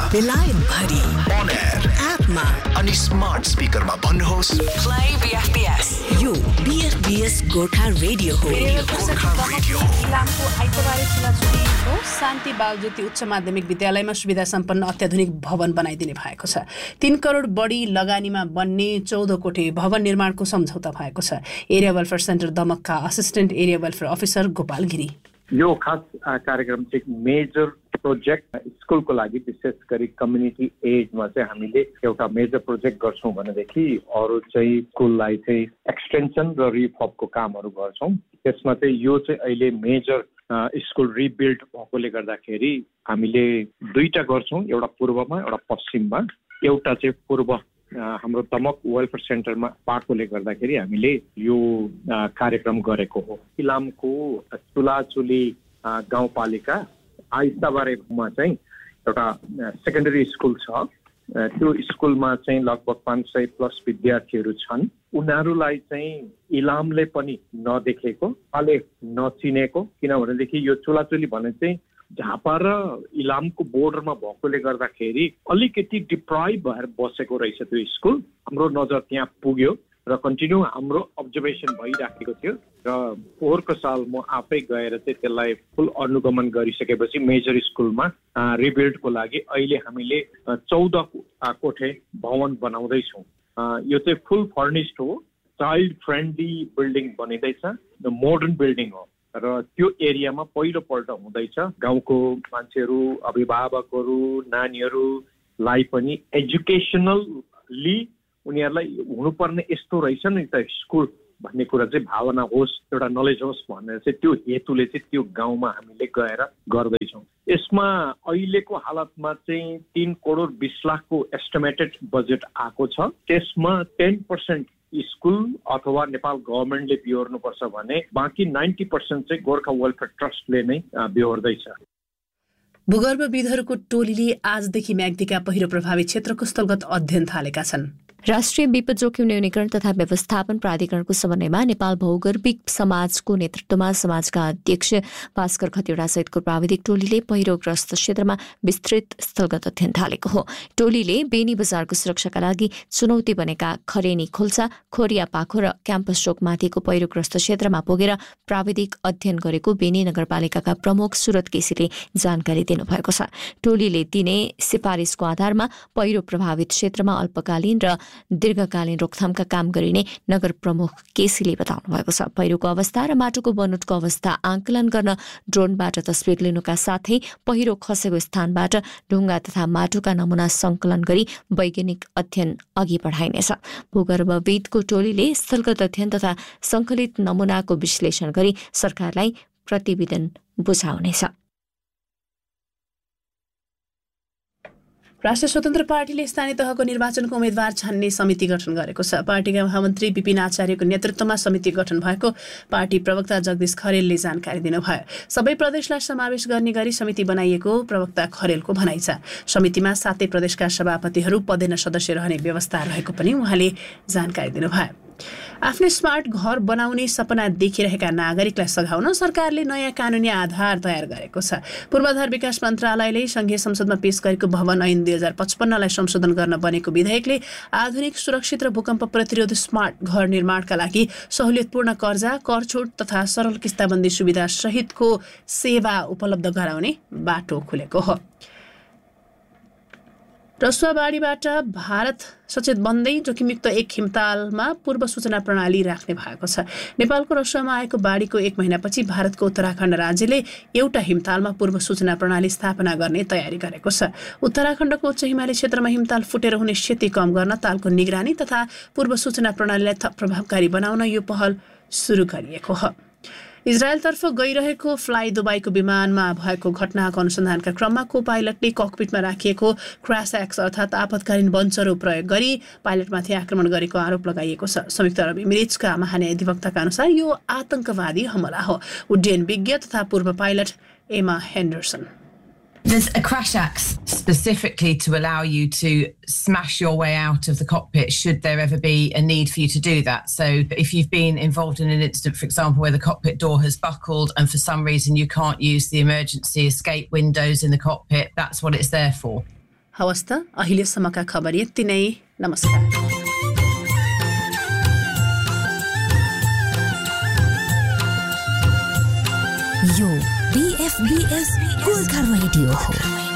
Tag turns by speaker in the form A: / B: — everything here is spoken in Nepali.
A: बेलायत भरि
B: on air
A: एपमा
B: अनि स्मार्ट स्पिकरमा भन्नुहोस्
A: Play BFBS यो BFBS गोर्खा रेडियो हो
C: इलामको आइतबारे चुलाचुलीको शान्ति बालज्योति उच्च माध्यमिक विद्यालयमा सुविधा सम्पन्न अत्याधुनिक भवन बनाइदिने भएको छ। 3 करोड बढी लगानीमा बन्ने 14 कोठे भवन निर्माणको सम्झौता भएको छ। Area welfare centre दमकका assistant area welfare officer Gopal Giri.
D: यो खास कार्यक्रम चाहिँ मेजर प्रोजेक्ट स्कुलको लागि विशेष गरी कम्युनिटी एजमा चाहिँ हामीले एउटा मेजर प्रोजेक्ट गर्छौं भनेदेखि अरु चाहिँ स्कुललाई चाहिँ एक्सटेन्सन र रिफर्बको कामहरू गर्छौं। त्यसमा चाहिँ यो चाहिँ अहिले मेजर स्कुल रिबिल्ड भएकोले गर्दाखेरि हामीले दुईटा गर्छौं, एउटा पूर्वमा एउटा पश्चिममा। एउटा चाहिँ पूर्व हाम्रो दमक वेलफेयर सेन्टरमा पाएकोले गर्दाखेरि हामीले यो कार्यक्रम गरेको हो। इलामको चुलाचुली गाउँपालिका आइतबारेमा चाहिँ एउटा सेकेन्डरी स्कुल छ। त्यो स्कुलमा चाहिँ लगभग 500 प्लस विद्यार्थीहरू छन्। उनीहरूलाई चाहिँ इलामले पनि नदेखेको, अहिले नचिनेको, किनभनेदेखि यो चुलाचुली भने चाहिँ झापा र इलामको बोर्डरमा भएकोले गर्दाखेरि अलिकति डिप्राइभ भएर बसेको रहेछ त्यो स्कुल। हाम्रो नजर त्यहाँ पुग्यो र कन्टिन्यू हाम्रो अब्जर्भेसन भइराखेको थियो र पोहोरको साल म आफै गएर चाहिँ त्यसलाई फुल अनुगमन गरिसकेपछि मेजर स्कुलमा रिबिल्डको लागि अहिले हामीले 14 कोठे भवन बनाउँदैछौँ। यो चाहिँ फुल फर्निस्ड हो, चाइल्ड फ्रेन्डली बिल्डिङ बनिँदैछ, मोडर्न बिल्डिङ हो र त्यो एरियामा पहिलोपल्ट हुँदैछ। गाउँको मान्छेहरू, अभिभावकहरू, नानीहरूलाई पनि एजुकेसनली उनीहरूलाई हुनुपर्ने यस्तो रहेछ नि त स्कुल भन्ने कुरा चाहिँ भावना होस्, एउटा नलेज होस् भनेर चाहिँ त्यो हेतुले चाहिँ त्यो गाउँमा हामीले गएर गर्दैछौँ। यसमा अहिलेको हालतमा चाहिँ 3 करोड 20 लाखको एस्टिमेटेड बजेट आएको छ। त्यसमा 10% स्कुल अथवा नेपाल गभर्मेन्टले बिहोर्नुपर्छ भने बाँकी 90% चाहिँ गोर्खा वेलफेयर ट्रस्टले नै बिहोर्दैछ।
C: भूगर्भविदहरूको टोलीले आजदेखि म्याग्दीका पहिरो प्रभावित क्षेत्रको स्थलगत अध्ययन थालेका छन्।
E: राष्ट्रिय विपद जोखिम न्यूनीकरण तथा व्यवस्थापन प्राधिकरणको समन्वयमा नेपाल भौगर्भिक समाजको नेतृत्वमा समाजका अध्यक्ष भास्कर खतिवडा सहितको प्राविधिक टोलीले पहिरोग्रस्त क्षेत्रमा विस्तृत स्थलगत अध्ययन थालेको हो। टोलीले बेनी बजारको सुरक्षाका लागि चुनौती बनेका खरेनी खोल्सा, खोरिया पाखो र क्याम्पस चोकमाथिको पहिरोग्रस्त क्षेत्रमा पुगेर प्राविधिक अध्ययन गरेको बेनी नगरपालिकाका प्रमुख सुरत केसीले जानकारी दिनुभएको छ। टोलीले दिने सिफारिसको आधारमा पहिरो प्रभावित क्षेत्रमा अल्पकालीन र दीर्घकालीन रोकथामका काम गरिने नगर प्रमुख केसीले बताउनु भएको छ। पहिरोको अवस्था र माटोको बनोटको अवस्था आंकलन गर्न ड्रोनबाट तस्बिर लिनुका साथै पहिरो खसेको स्थानबाट ढुङ्गा तथा माटोका नमुना संकलन गरी वैज्ञानिक अध्ययन अघि बढाइनेछ। भूगर्भविदको टोलीले स्थलगत अध्ययन तथा संकलित नमुनाको विश्लेषण गरी सरकारलाई प्रतिवेदन बुझाउनेछ।
C: राष्ट्रिय स्वतन्त्र पार्टीले स्थानीय तहको निर्वाचनको उम्मेद्वार छान्ने समिति गठन गरेको छ। पार्टीका महामन्त्री विपिन आचार्यको नेतृत्वमा समिति गठन भएको पार्टी प्रवक्ता जगदीश खरेलले जानकारी दिनुभयो। सबै प्रदेशलाई समावेश गर्ने गरी समिति बनाइएको प्रवक्ता खरेलको भनाइ छ। समितिमा 7 प्रदेशका सभापतिहरू पदेन सदस्य रहने व्यवस्था रहेको पनि उहाँले जानकारी दिनुभयो। आफ्नै स्मार्ट घर बनाउने सपना देखिरहेका नागरिकलाई सघाउन सरकारले नयाँ कानुनी आधार तयार गरेको छ। पूर्वाधार विकास मन्त्रालयले संघीय संसदमा पेश गरेको भवन ऐन 2055लाई संशोधन गर्न बनेको विधेयकले आधुनिक, सुरक्षित र भूकम्प प्रतिरोधी स्मार्ट घर निर्माणका लागि सहुलियतपूर्ण कर्जा, कर छुट तथा सरल किस्ताबन्दी सुविधा सहितको सेवा उपलब्ध गराउने बाटो खुलेको हो। रसुवाबाढीबाट भारत सचेत बन्दै जोखिमयुक्त एक हिमतालमा पूर्व सूचना प्रणाली राख्ने भएको छ। नेपालको रसुवामा आएको बाढीको 1 महिनापछि भारतको उत्तराखण्ड राज्यले एउटा हिमतालमा पूर्व सूचना प्रणाली स्थापना गर्ने तयारी गरेको छ। उत्तराखण्डको उच्च हिमाली क्षेत्रमा हिमताल फुटेर हुने क्षति कम गर्न तालको निगरानी तथा पूर्व सूचना प्रणालीलाई थप प्रभावकारी बनाउन यो पहल सुरु गरिएको हो। इजरायलतर्फ गइरहेको फ्लाइ दुबईको विमानमा भएको घटनाको अनुसन्धानका क्रममा को पाइलटले ककपिटमा राखिएको क्रैश एक्स अर्थात् आपतकालीन बन्चरो प्रयोग गरी पाइलटमाथि आक्रमण गरेको आरोप लगाइएको छ। संयुक्त अरब इमिरेट्सका महान्यायाधिवक्ताका अनुसार यो आतंकवादी हमला हो। उड्डयन विज्ञ तथा पूर्व पाइलट एमा हेन्डरसन।
F: There's a crash axe specifically to allow you to smash your way out of the cockpit should there ever be a need for you to do that. So if you've been involved in an incident, for example, where the cockpit door has buckled and for some reason you can't use the emergency escape windows in the cockpit, that's what it's there for.
C: हवस् त, अहिलेसम्मका खबर यति नै। नमस्कार।
A: यो BFBS गोर्खा रेडियो हो।